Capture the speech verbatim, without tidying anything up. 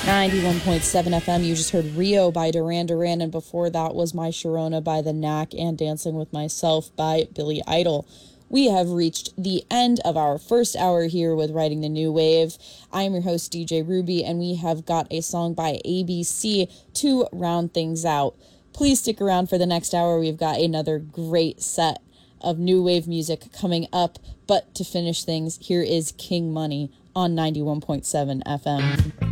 ninety-one point seven F M. You just heard Rio by Duran Duran, and before that was My Sharona by The Knack and Dancing with Myself by Billy Idol. We have reached the end of our first hour here with Riding the New Wave. I am your host, D J Ruby, and we have got a song by A B C to round things out. Please stick around for the next hour. We've got another great set of new wave music coming up. But to finish things, here is King Money on ninety-one point seven F M.